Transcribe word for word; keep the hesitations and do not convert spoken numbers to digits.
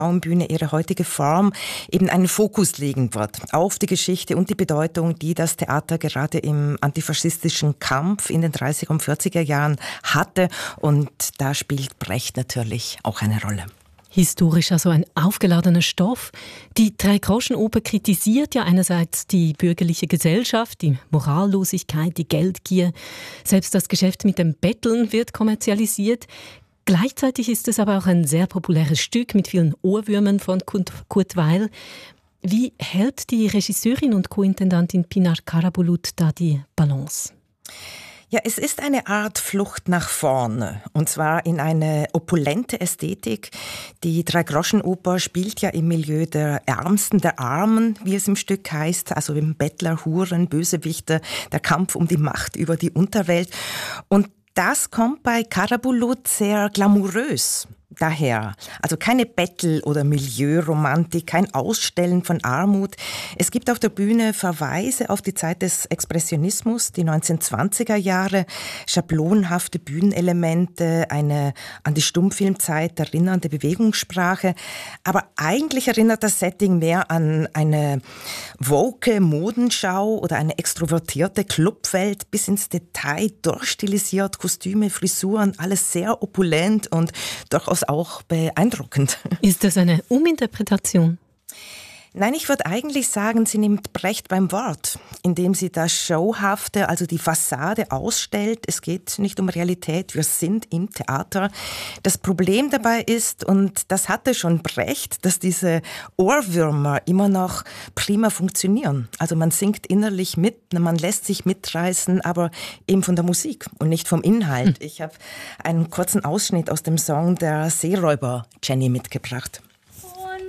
Frauenbühne, ihre heutige Form, eben einen Fokus legen wird auf die Geschichte und die Bedeutung, die das Theater gerade im antifaschistischen Kampf in den dreißiger und vierziger Jahren hatte. Und da spielt Brecht natürlich auch eine Rolle. Historisch also ein aufgeladener Stoff. Die Drei-Groschen-Oper kritisiert ja einerseits die bürgerliche Gesellschaft, die Morallosigkeit, die Geldgier. Selbst das Geschäft mit dem Betteln wird kommerzialisiert. Gleichzeitig ist es aber auch ein sehr populäres Stück mit vielen Ohrwürmern von Kurt Weill. Wie hält die Regisseurin und Co-Intendantin Pinar Karabulut da die Balance? Ja, es ist eine Art Flucht nach vorne, und zwar in eine opulente Ästhetik. Die Drei-Groschen-Oper spielt ja im Milieu der Ärmsten der Armen, wie es im Stück heißt, also im Bettler, Huren, Bösewichte, der Kampf um die Macht über die Unterwelt. Und das kommt bei Karabulut sehr glamourös daher. Also keine Bettel- oder Milieuromantik, kein Ausstellen von Armut. Es gibt auf der Bühne Verweise auf die Zeit des Expressionismus, die neunzehnhundertzwanziger Jahre, schablonhafte Bühnenelemente, eine an die Stummfilmzeit erinnernde Bewegungssprache. Aber eigentlich erinnert das Setting mehr an eine woke Modenschau oder eine extrovertierte Clubwelt, bis ins Detail durchstilisiert, Kostüme, Frisuren, alles sehr opulent und durchaus auch beeindruckend. Ist das eine Uminterpretation? Nein, ich würde eigentlich sagen, sie nimmt Brecht beim Wort, indem sie das Showhafte, also die Fassade ausstellt. Es geht nicht um Realität, wir sind im Theater. Das Problem dabei ist, und das hatte schon Brecht, dass diese Ohrwürmer immer noch prima funktionieren. Also man singt innerlich mit, man lässt sich mitreißen, aber eben von der Musik und nicht vom Inhalt. Ich habe einen kurzen Ausschnitt aus dem Song der Seeräuber Jenny mitgebracht.